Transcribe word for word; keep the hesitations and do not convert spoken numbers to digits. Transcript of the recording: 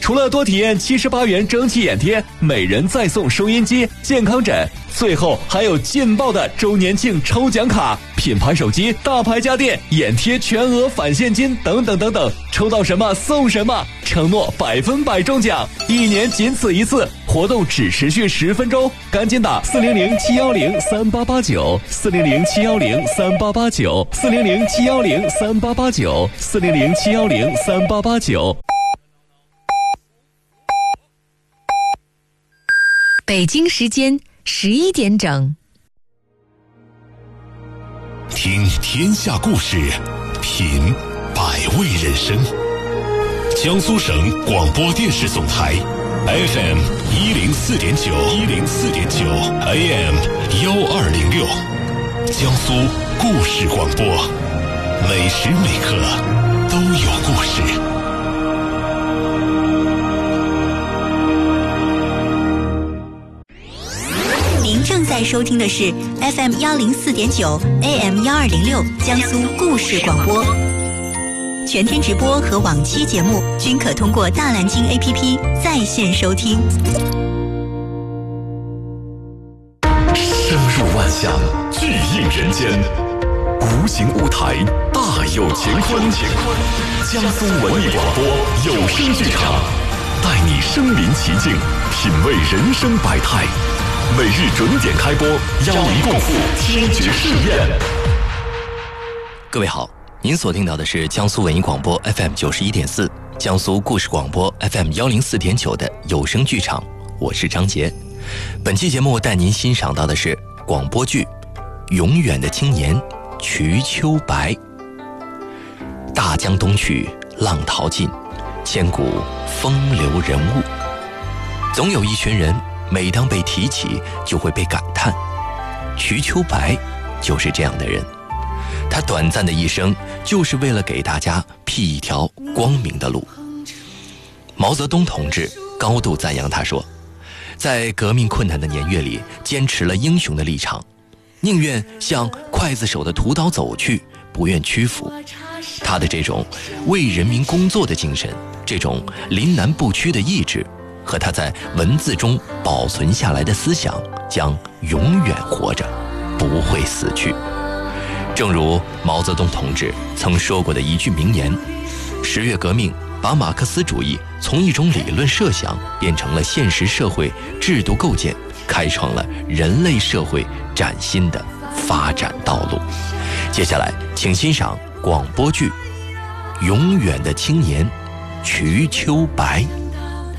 除了多体验七十八元蒸汽眼贴，每人再送收音机、健康枕，最后还有劲爆的周年庆抽奖卡、品牌手机、大牌家电、眼贴全额返现金等等等等，抽到什么送什么，承诺百分百中奖，一年仅此一次，活动只持续十分钟，赶紧打四零零七幺零三八八九，四零零七幺零三八八九，四零零七幺零三八八九，四零零七幺零三八八九。 北京时间十一点整。 听天下故事，品百味人生。江苏省广播电视总台 F M 一零四点九，一零四点九 A M 幺二零六，江苏故事广播，每时每刻都有故事。 您正在收听的是 F M 幺零四点九 A M 幺二零六江苏故事广播，全天直播和往期节目均可通过大蓝鲸 A P P 在线收听。 声入万象，巨映人间，无形舞台大有乾坤。江苏文艺广播有声剧场，带你身临其境，品味人生百态。每日准点开播，邀您共赴听觉盛宴。 各位好，您所听到的是江苏文艺广播 F M 九十一点四，江苏故事广播 F M 幺零四点九的有声剧场，我是张杰。本期节目带您欣赏到的是广播剧《永远的青年》瞿秋白。大江东去，浪淘尽，千古风流人物。总有一群人，每当被提起就会被感叹，瞿秋白就是这样的人。他短暂的一生就是为了给大家辟一条光明的路。毛泽东同志高度赞扬他说，在革命困难的年月里坚持了英雄的立场，宁愿向刽子手的屠刀走去，不愿屈服。他的这种为人民工作的精神，这种临难不屈的意志，和他在文字中保存下来的思想将永远活着，不会死去。正如毛泽东同志曾说过的一句名言，十月革命把马克思主义从一种理论设想变成了现实社会制度构建，开创了人类社会崭新的发展道路。接下来请欣赏广播剧《永远的青年》瞿秋白。